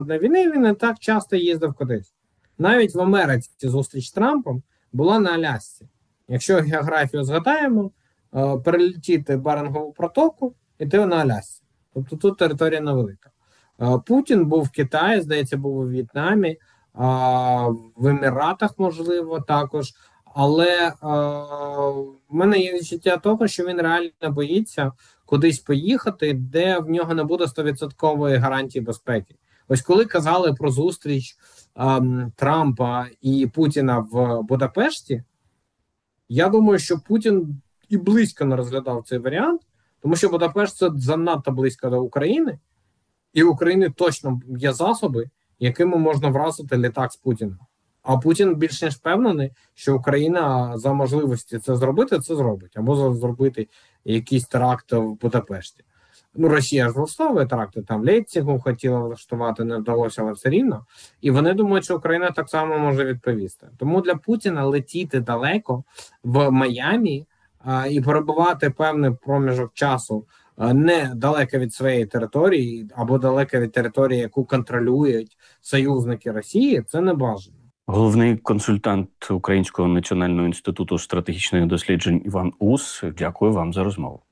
війни він не так часто їздив кудись. Навіть в Америці зустріч з Трампом була на Алясці. Якщо географію згадаємо, перелетіти Берингову протоку, і ти на Алясці. Тобто тут територія невелика. Путін був в Китаї, здається, був у В'єтнамі, в Еміратах, можливо, також. Але в мене є відчуття того, що він реально боїться кудись поїхати, де в нього не буде 100% гарантії безпеки. Ось коли казали про зустріч Трампа і Путіна в Будапешті, я думаю, що Путін і близько не розглядав цей варіант, тому що Будапешт – це занадто близько до України, і в Україні точно є засоби, якими можна вразити літак з Путіним. А Путін більш ніж впевнений, що Україна за можливості це зробить. Або зробити якийсь теракт в Будапешті. Ну, Росія ж влаштовує теракти, там Лейпцигу хотіла влаштувати, не вдалося, але все рівно. І вони думають, що Україна так само може відповісти. Тому для Путіна летіти далеко в Майамі і перебувати певний проміжок часу не далеко від своєї території, або далеко від території, яку контролюють союзники Росії, це не бажано. Головний консультант Українського національного інституту стратегічних досліджень Іван Ус. Дякую вам за розмову.